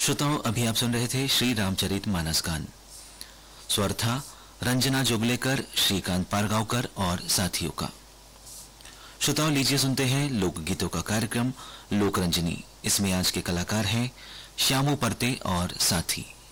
श्रोताओं, अभी आप सुन रहे थे श्री रामचरित मानस गान। स्वर था रंजना जोगलेकर, श्रीकांत पारगांवकर और साथियों का। श्रोताओं, लीजिए सुनते हैं लोकगीतों का कार्यक्रम लोकरंजनी। इसमें आज के कलाकार हैं श्यामू परते और साथी।